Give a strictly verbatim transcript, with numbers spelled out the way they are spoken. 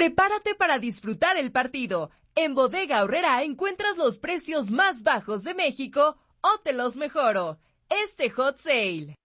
Prepárate para disfrutar el partido. En Bodega Aurrerá encuentras los precios más bajos de México o te los mejoro. Este Hot Sale.